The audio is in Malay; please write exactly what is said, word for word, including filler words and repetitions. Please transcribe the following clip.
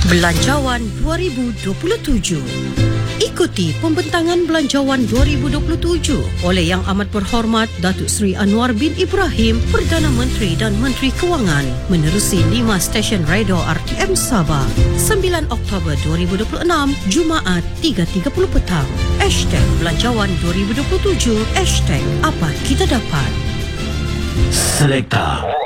Belanjawan dua ribu dua puluh tujuh. Ikuti pembentangan Belanjawan dua ribu dua puluh tujuh oleh Yang Amat Berhormat Datuk Seri Anwar bin Ibrahim, Perdana Menteri dan Menteri Kewangan, menerusi lima stesen radio R T M Sabah. sembilan Oktober dua ribu dua puluh enam, Jumaat tiga tiga puluh petang. Hashtag Belanjawan dua ribu dua puluh tujuh. Hashtag Apa Kita Dapat. Selekta